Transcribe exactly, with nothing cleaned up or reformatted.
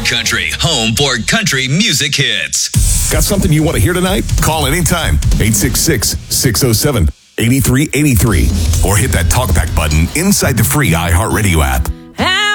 Country, home for country music hits. Got something you want to hear tonight? Call anytime. eight six six, six oh seven, eight three eight three. Or hit that talkback button inside the free iHeartRadio app.